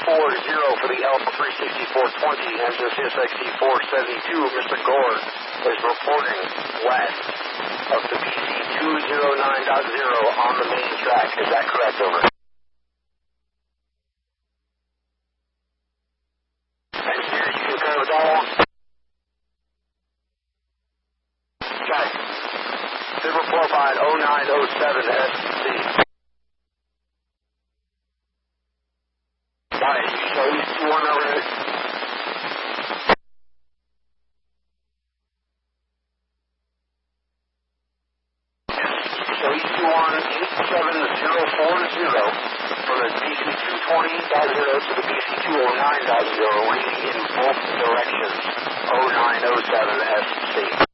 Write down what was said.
for the L36420, engine CSXT 472. Mr. Gore is reporting west of the BC 209.0 on the main track. Is that correct, over? Engineer, you concur with that one? Check. Sigma profile 0907 SC. Alright, you show East 21 over there. So East 21 87040 from the BC 220.0 to the BC 209.0, reading in both directions 0907 SC.